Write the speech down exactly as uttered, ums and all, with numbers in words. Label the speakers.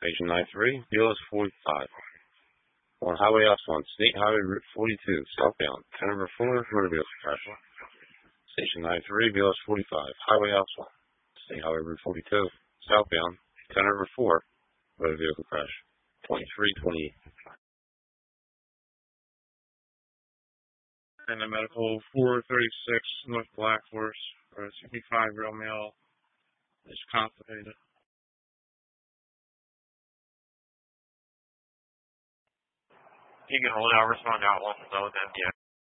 Speaker 1: Station nine three, B L S forty-five. On Highway S one, State Highway Route forty-two, southbound. ten over four, motor vehicle crash. Station nine three, B L S forty-five, Highway S one, State Highway Route forty-two, southbound. ten over four, motor vehicle crash. twenty-three twenty-eight.
Speaker 2: And the medical four thirty-six North Black Horse, or sixty-five real male, is complicated.
Speaker 3: You can hold out, respond out, one low with M D X.